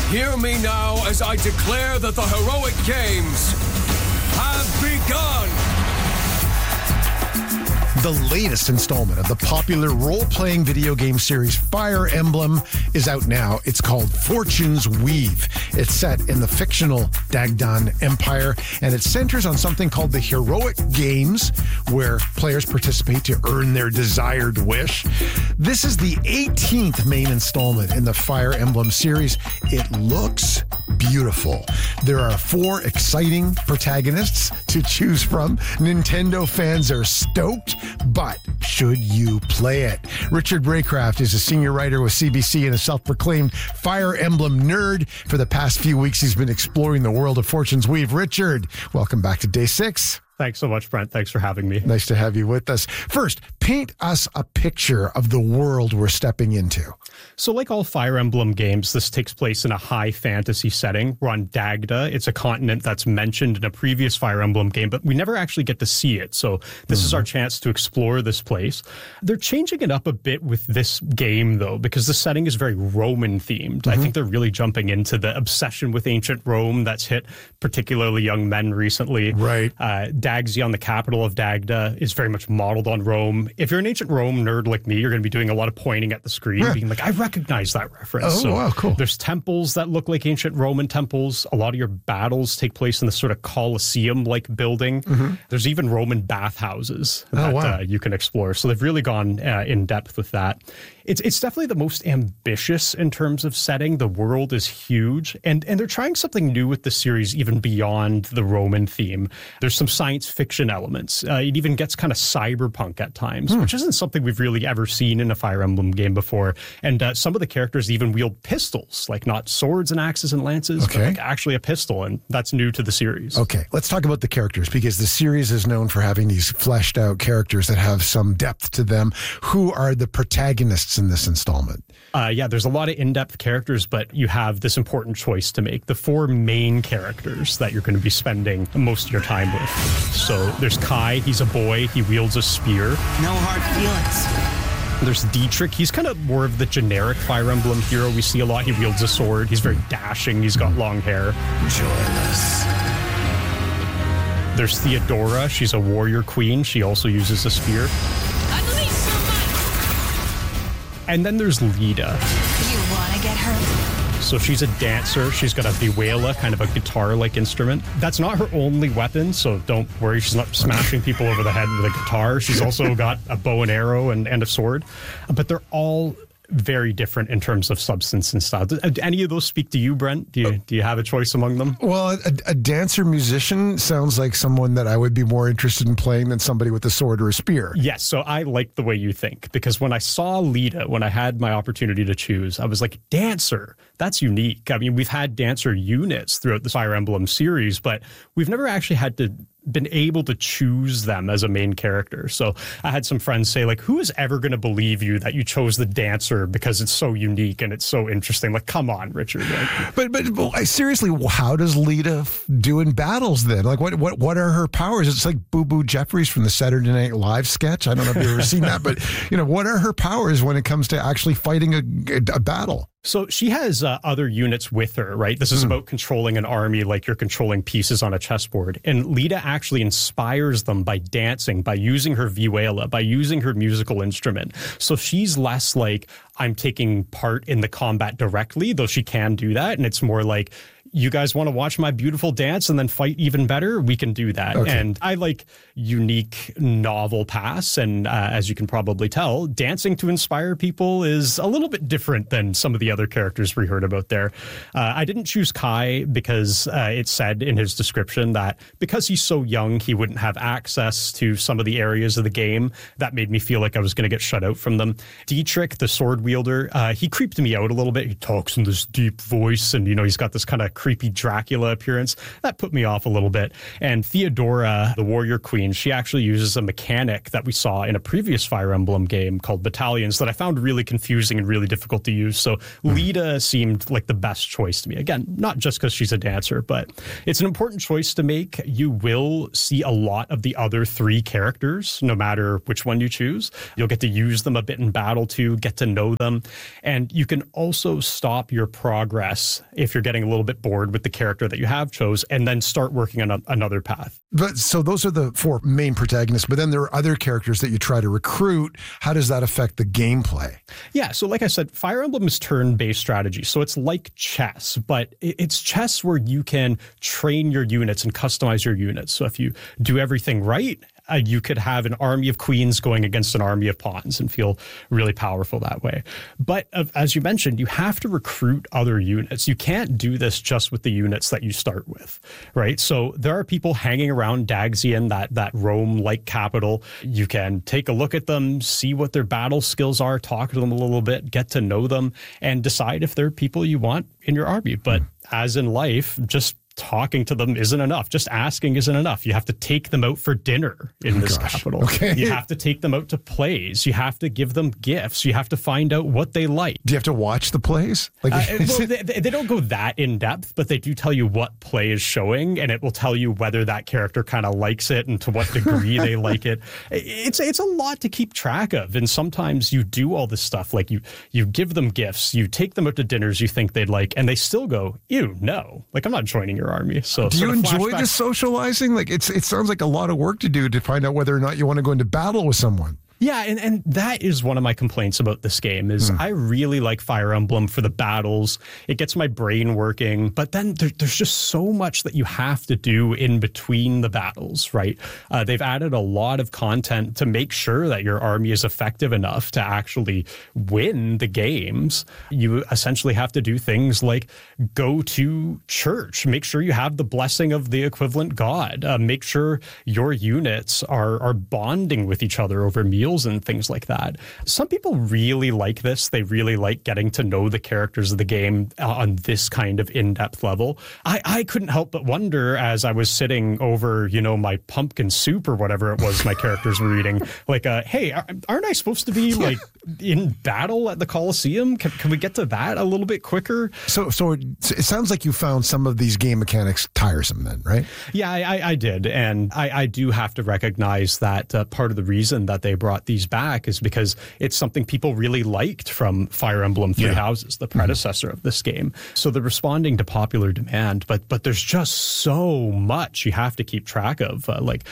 Hear me now as I declare that the heroic games have begun. The latest installment of the popular role-playing video game series Fire Emblem is out now. It's called Fortune's Weave. It's set in the fictional Dagdan Empire, and it centers on something called the Heroic Games, where players participate to earn their desired wish. This is the 18th main installment in the Fire Emblem series. It looks beautiful. There are 4 exciting protagonists to choose from. Nintendo fans are stoked, but should you play it? Richard Raycraft is a senior writer with CBC and a self-proclaimed Fire Emblem nerd. For the past few weeks, he's been exploring the world of Fortune's Weave. Richard, welcome back to Day 6. Thanks so much, Brent. Thanks for having me. Nice to have you with us. First, paint us a picture of the world we're stepping into. So like all Fire Emblem games, this takes place in a high fantasy setting. We're on Dagda. It's a continent that's mentioned in a previous Fire Emblem game, but we never actually get to see it. So this is our chance to explore this place. They're changing it up a bit with this game, though, because the setting is very Roman themed. I think they're really jumping into the obsession with ancient Rome that's hit particularly young men recently. Right. Dagzion, the capital of Dagda, is very much modeled on Rome. If you're an ancient Rome nerd like me, you're going to be doing a lot of pointing at the screen, being like, I recognize that reference. Oh, wow, cool. There's temples that look like ancient Roman temples. A lot of your battles take place in this sort of Colosseum-like building. There's even Roman bathhouses that you can explore. So they've really gone in depth with that. It's definitely the most ambitious in terms of setting. The world is huge, and they're trying something new with the series even beyond the Roman theme. There's some science fiction elements. It even gets kind of cyberpunk at times, which isn't something we've really ever seen in a Fire Emblem game before. And some of the characters even wield pistols, like not swords and axes and lances, but like actually a pistol, and that's new to the series. Okay, let's talk about the characters, because the series is known for having these fleshed out characters that have some depth to them. Who are the protagonists in this installment? There's a lot of in-depth characters, but you have this important choice to make. The 4 main characters that you're going to be spending most of your time with. So there's Kai. He's a boy. He wields a spear. No hard feelings. There's Dietrich. He's kind of more of the generic Fire Emblem hero we see a lot. He wields a sword. He's very dashing. He's got long hair. Joyless. There's Theodora. She's a warrior queen. She also uses a spear. And then there's Lida. You want to get hurt? So she's a dancer. She's got a vihuela, kind of a guitar-like instrument. That's not her only weapon, so don't worry. She's not smashing people over the head with a guitar. She's also got a bow and arrow and a sword. But they're all very different in terms of substance and style. Do any of those speak to you, Brent? Do you have a choice among them? Well, a dancer musician sounds like someone that I would be more interested in playing than somebody with a sword or a spear. Yes, so I like the way you think, because when I saw Lida, when I had my opportunity to choose, I was like, dancer, that's unique. I mean, we've had dancer units throughout the Fire Emblem series, but we've never actually been able to choose them as a main character. So I had some friends say, like, who is ever going to believe you that you chose the dancer because it's so unique and it's so interesting? Like, come on, Richard. Like, but seriously, how does Lida do in battles then? Like, what are her powers? It's like Boo Boo Jeffries from the Saturday Night Live sketch. I don't know if you've ever seen that, but what are her powers when it comes to actually fighting a battle? So she has other units with her, right? This is about controlling an army like you're controlling pieces on a chessboard. And Lida actually inspires them by dancing, by using her vihuela, by using her musical instrument. So she's less like, I'm taking part in the combat directly, though she can do that. And it's more like, you guys want to watch my beautiful dance and then fight even better? We can do that. Okay. And I like unique, novel paths. And as you can probably tell, dancing to inspire people is a little bit different than some of the other characters we heard about there. I didn't choose Kai because it said in his description that because he's so young, he wouldn't have access to some of the areas of the game. That made me feel like I was going to get shut out from them. Dietrich, the sword wielder, he creeped me out a little bit. He talks in this deep voice and, he's got this kind of creepy Dracula appearance. That put me off a little bit. And Theodora, the warrior queen, she actually uses a mechanic that we saw in a previous Fire Emblem game called Battalions that I found really confusing and really difficult to use. So Lita seemed like the best choice to me. Again, not just because she's a dancer, but it's an important choice to make. You will see a lot of the other 3 characters, no matter which one you choose. You'll get to use them a bit in battle too, get to know them. And you can also stop your progress if you're getting a little bit bored with the character that you have chose, and then start working on another path. But so those are the 4 main protagonists, but then there are other characters that you try to recruit. How does that affect the gameplay? Yeah, so like I said, Fire Emblem is turn-based strategy. So it's like chess, but it's chess where you can train your units and customize your units. So if you do everything right, you could have an army of queens going against an army of pawns and feel really powerful that way. But as you mentioned, you have to recruit other units. You can't do this just with the units that you start with, right? So there are people hanging around Dagzian, that Rome-like capital. You can take a look at them, see what their battle skills are, talk to them a little bit, get to know them, and decide if they're people you want in your army. But as in life, just talking to them isn't enough. Just asking isn't enough. You have to take them out for dinner in this capital. Okay. You have to take them out to plays. You have to give them gifts. You have to find out what they like. Do you have to watch the plays? Like, well, they don't go that in depth, but they do tell you what play is showing, and it will tell you whether that character kind of likes it and to what degree they like it. It's a lot to keep track of, and sometimes you do all this stuff. Like you give them gifts, you take them out to dinners you think they'd like, and they still go, ew, no. Like, I'm not joining your army. So do you enjoy the socializing? Like, it sounds like a lot of work to do to find out whether or not you want to go into battle with someone. Yeah, and that is one of my complaints about this game is I really like Fire Emblem for the battles. It gets my brain working, but then there's just so much that you have to do in between the battles, right? They've added a lot of content to make sure that your army is effective enough to actually win the games. You essentially have to do things like go to church, make sure you have the blessing of the equivalent god, make sure your units are bonding with each other over meals and things like that. Some people really like this. They really like getting to know the characters of the game on this kind of in-depth level. I couldn't help but wonder as I was sitting over, my pumpkin soup or whatever it was my characters were eating, like, hey, aren't I supposed to be like in battle at the Colosseum? Can we get to that a little bit quicker? So it sounds like you found some of these game mechanics tiresome then, right? Yeah, I did. And I do have to recognize that part of the reason that they brought these back is because it's something people really liked from Fire Emblem Three Houses, the predecessor of this game. So they're responding to popular demand, but there's just so much you have to keep track of.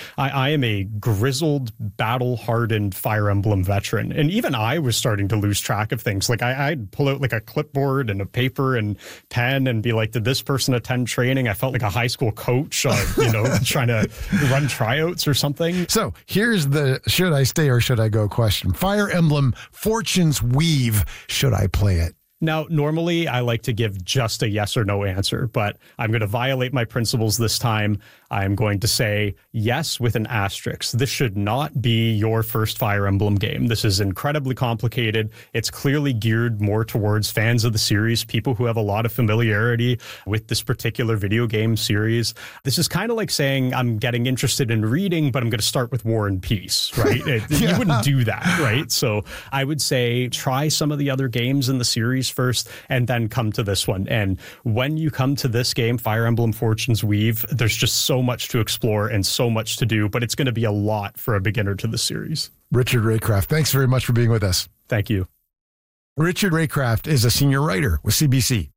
I am a grizzled, battle-hardened Fire Emblem veteran, and even I was starting to lose track of things. Like I'd pull out like a clipboard and a paper and pen and be like, did this person attend training? I felt like a high school coach, trying to run tryouts or something. So here's the should I stay or should I go question. Fire Emblem Fortune's Weave. Should I play it? Now, normally I like to give just a yes or no answer, but I'm going to violate my principles this time. I'm going to say yes with an asterisk. This should not be your first Fire Emblem game. This is incredibly complicated. It's clearly geared more towards fans of the series, people who have a lot of familiarity with this particular video game series. This is kind of like saying I'm getting interested in reading, but I'm going to start with War and Peace, right? You wouldn't do that, right? So I would say try some of the other games in the series first and then come to this one. And when you come to this game, Fire Emblem Fortune's Weave, there's just so much to explore and so much to do, but it's going to be a lot for a beginner to the series. Richard Raycraft, thanks very much for being with us. Thank you. Richard Raycraft is a senior writer with CBC.